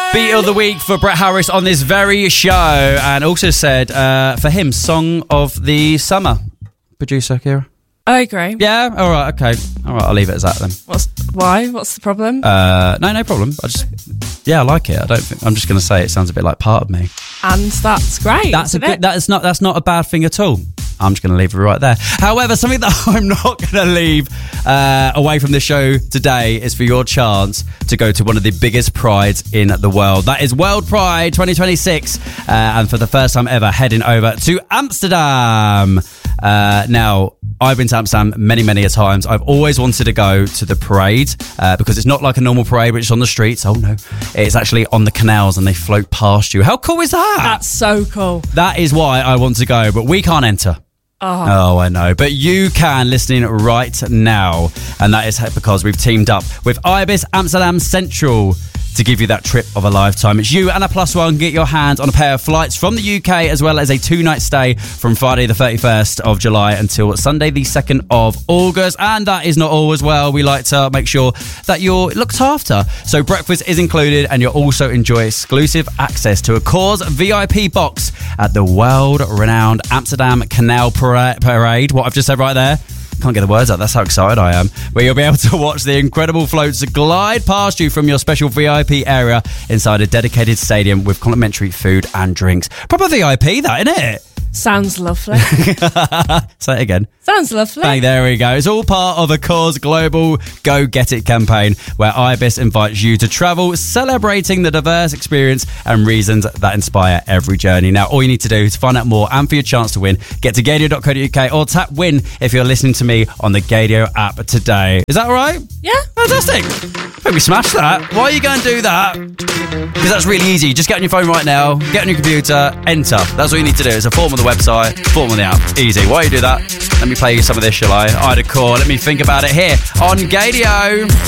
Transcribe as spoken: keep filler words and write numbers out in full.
Beat of the week for Brett Harris on this very show, and also said uh, for him, song of the summer. Producer Kira. I agree. Yeah. All right. Okay. All right. I'll leave it as that then. What's why? What's the problem? Uh, no, no problem. I just, yeah, I like it. I don't think I'm just going to say it sounds a bit like part of me. And that's great. That's a isn't good. it? That's not. That's not a bad thing at all. I'm just going to leave it right there. However, something that I'm not going to leave uh, away from the show today is for your chance to go to one of the biggest prides in the world. That is World Pride twenty twenty-six. Uh, and for the first time ever, heading over to Amsterdam. Uh, now, I've been to Amsterdam many, many a times. I've always wanted to go to the parade uh, because it's not like a normal parade, which is on the streets. Oh, no. It's actually on the canals and they float past you. How cool is that? That's so cool. That is why I want to go, but we can't enter. Oh. oh, I know. But you can, listening right now. And that is because we've teamed up with Ibis Amsterdam Central to give you that trip of a lifetime. It's you and a plus one. Get your hands on a pair of flights from the U K, as well as a two-night stay from Friday the thirty-first of July until Sunday the second of August. And that is not all as well. We like to make sure that you're looked after. So breakfast is included, and you'll also enjoy exclusive access to a Cause V I P box at the world-renowned Amsterdam Canal Parade. What I've just said right there. Can't get the words out, that's how excited I am. Where you'll be able to watch the incredible floats glide past you from your special V I P area inside a dedicated stadium with complimentary food and drinks. Proper V I P, that, isn't it? Sounds lovely. Say it again. Sounds lovely. Bang, there we go. It's all part of the Cause Global Go Get It campaign, where Ibis invites you to travel, celebrating the diverse experience and reasons that inspire every journey. Now, all you need to do to find out more and for your chance to win, get to gadio dot co dot uk or tap win if you're listening to me on the Gadio app today. Is that all right? Yeah. Fantastic. Hope we smashed that. Why are you going to do that? Because that's really easy. Just get on your phone right now, get on your computer, enter. That's all you need to do. It's a form on the website, form on the app. Easy. Why do you do that? Let me play you some of this, shall I? Ida Core. Let me think about it here on Gadio.